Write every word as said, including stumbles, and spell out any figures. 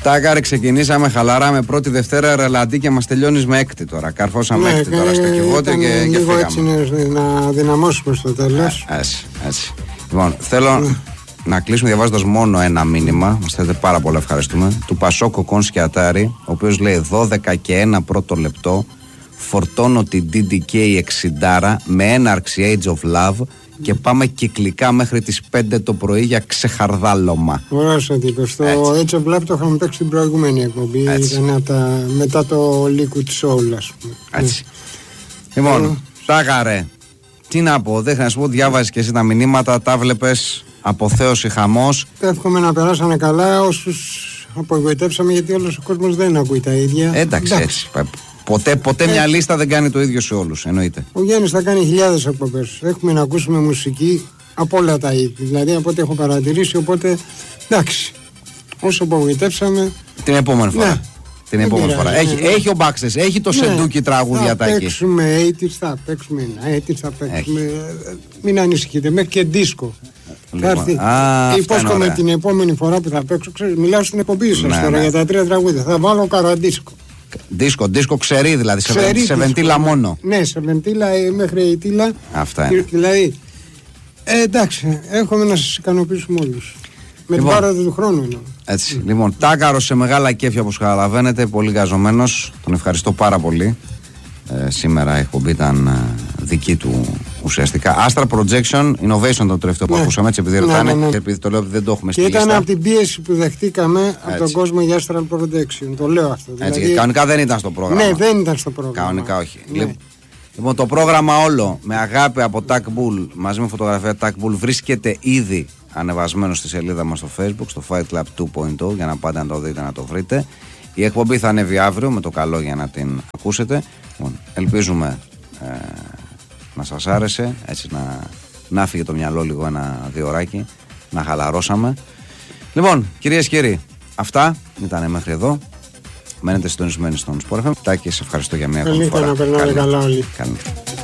Τάκαρε, ξεκινήσαμε χαλαρά με πρώτη Δευτέρα ρελαντί και μας τελειώνεις με έκτη τώρα. Καρφώσαμε Ναι, έκτη τώρα στο Κιβώτιο και, και λίγο φύγαμε. Έτσι είναι, να δυναμώσουμε στο τέλος. Ε, έτσι, έτσι. Λοιπόν, θέλω ναι. να κλείσουμε διαβάζοντας μόνο ένα μήνυμα. Μας θέλετε πάρα πολύ, ευχαριστούμε. Του Πασόκο Κονσκιατάρη, ο οποίος λέει δώδεκα και ένα πρώτο λεπτό. Φορτώνω την ντι ντι κέι εξήντα με έναρξη Age of Love και πάμε κυκλικά μέχρι τις πέντε το πρωί για ξεχαρδάλωμα. Ωραίος ο τύπος. Το Age of Love το είχαμε παίξει την προηγούμενη εκπομπή. Ήταν από τα, μετά το Liquid Soul, ας πούμε. Έτσι. Λοιπόν, Τάκαρε, τι να πω, δεν να σου πω, διάβαζες και εσύ τα μηνύματα, τα βλέπεις, αποθέωση, χαμός. Εύχομαι να περάσανε καλά όσους απογοητεύσαμε, γιατί όλος ο κόσμος δεν ακούει τα ίδια. Εντάξει, έτσι. Ποτέ, ποτέ μια λίστα δεν κάνει το ίδιο σε όλους, εννοείται. Ο Γιάννης θα κάνει χιλιάδες εκπομπές. Έχουμε να ακούσουμε μουσική από όλα τα είδη. Δηλαδή από ό,τι έχω παρατηρήσει. Οπότε εντάξει. Όσο απογοητεύσαμε. Την επόμενη φορά. Ναι. Την επόμενη φορά. Ναι, έχει, ναι. έχει ο Μπάξες, έχει το ναι. Σεντούκι τραγούδια τα εκεί. Θα παίξουμε ογδόντα, θα παίξουμε ενενήντα, θα παίξουμε. Έχει. Μην ανησυχείτε, μέχρι και δίσκο. Λοιπόν, θα έρθει. Υπόσχομαι την επόμενη φορά που θα παίξω. Ξέρεις, μιλάω στην εκπομπή σας ναι, τώρα ναι. για τα τρία τραγούδια. Θα βάλω καραντίσκο. Δίσκο, δίσκο ξερί δηλαδή, ξερί, σε βεντίλα μόνο. Ναι, σε βεντίλα μέχρι η τίλα. Αυτά είναι. Δηλαδή, ε, εντάξει, έχουμε να σας ικανοποιήσουμε όλους. Με λοιπόν, την πάροδο του χρόνου εννοώ. Έτσι. Mm. Λοιπόν, Τάκαρος σε μεγάλα κέφια όπως καταλαβαίνετε, πολύ γαζωμένος. Τον ευχαριστώ πάρα πολύ. Ε, σήμερα η εκπομπή ήταν ε, δική του ουσιαστικά. Astra Projection Innovation το τελευταίο που ναι. ακούσαμε, έτσι επειδή ρωτάνε. Ναι, ναι, ναι. Επειδή το λέω ότι δεν το έχουμε στη λίστα. Και ήταν από την πίεση που δεχτήκαμε από τον κόσμο για Astral Projection. Το λέω αυτό. Έτσι, δηλαδή... Κανονικά δεν ήταν στο πρόγραμμα. Ναι, δεν ήταν στο πρόγραμμα. Κανονικά όχι. Ναι. Λοιπόν, το πρόγραμμα όλο με αγάπη από Tac Bull μαζί με φωτογραφία Tac Bull βρίσκεται ήδη ανεβασμένο στη σελίδα μας στο Facebook, στο Fight Club δύο κόμμα μηδέν, για να πάτε να το δείτε, να το βρείτε. Η εκπομπή θα ανέβει αύριο με το καλό για να την ακούσετε. Λοιπόν, ελπίζουμε ε, να σας άρεσε, έτσι να, να φύγε το μυαλό λίγο ένα δύο ωράκι, να χαλαρώσαμε. Λοιπόν, κυρίες και κύριοι, αυτά ήταν μέχρι εδώ. Μένετε συντονισμένοι στον Sport εφ εμ. Τάκη, σε ευχαριστώ για μια ακόμη φορά. Καλή νύχτα, να περνάτε καλά όλοι. Καλή.